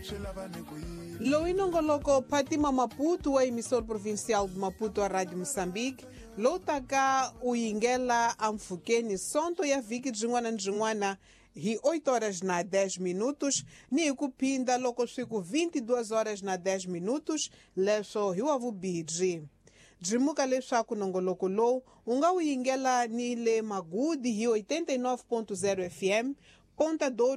Loui nongoloko Patima Maputo, a emissor provincial de Maputo, a Rádio Moçambique. Loutaka uingela amfukeni sonto ya viki dzingwana hi 8 horas na 10 minutos, ni kupinda loko siku 22 horas na 10 minutos, leso hiwavu bidri. Drimuka leswaku nongoloko lowu unga uyingela ni le Magudi hi 89.0 FM, Ponta Douro